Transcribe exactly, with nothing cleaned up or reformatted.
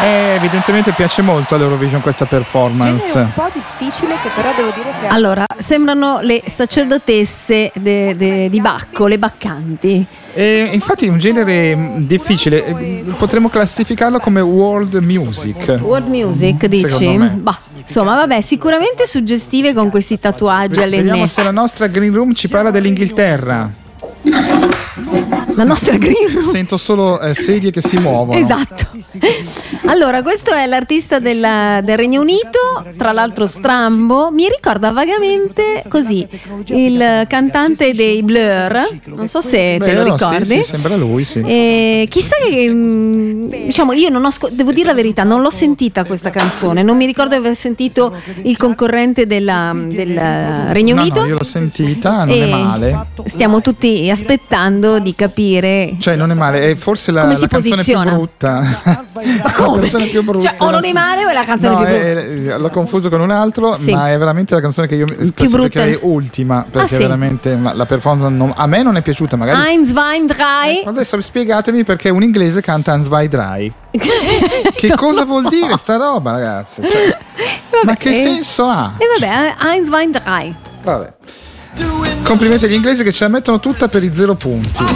Eh, evidentemente piace molto all'Eurovision questa performance. È un po' difficile, che però devo dire che allora sembrano le sacerdotesse de, de, di Bacco, le baccanti. E infatti è un genere difficile, potremmo classificarlo come world music. World music, dici? Bah, insomma, vabbè, sicuramente suggestive con questi tatuaggi alle Vediamo neve. se la nostra green room ci parla dell'Inghilterra. La nostra green room. Sento solo eh, sedie che si muovono. Esatto. Allora, questo è l'artista della, del Regno Unito, tra l'altro strambo. Mi ricorda vagamente così il cantante dei Blur. Non so se Beh, te lo no, ricordi. Sì, sì, sembra lui, sì. E chissà che mh, diciamo, io non ho sco- devo dire la verità, non l'ho sentita questa canzone. Non mi ricordo di aver sentito il concorrente della, del Regno no, Come? No, io l'ho sentita, non e è male. Stiamo tutti aspettando di capire. Cioè, non è male, è forse la, come si la canzone posiziona? più brutta. Ma come? La canzone più brutta. Cioè, o non è male o è la canzone no, più brutta? È, l'ho confuso con un altro, Sì. ma è veramente la canzone che io classificherei ultima. Perché Ah, sì? veramente ma la performance non, a me non è piaciuta. Magari. Eins, zwei, drei. Adesso spiegatemi perché un inglese canta Eins, zwei, drei. Che Non cosa lo vuol so. dire sta roba, ragazzi? Cioè, Vabbè, ma che eh, senso ha? E vabbè, eins, zwei, drei. Vabbè. Complimenti agli inglesi che ce la mettono tutta per i zero punti.